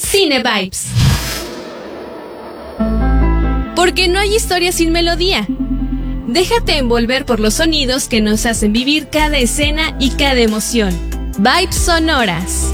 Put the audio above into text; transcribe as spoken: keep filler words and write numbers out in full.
Cine Vibes. Porque no hay historia sin melodía. Déjate envolver por los sonidos que nos hacen vivir cada escena y cada emoción. Vibes sonoras.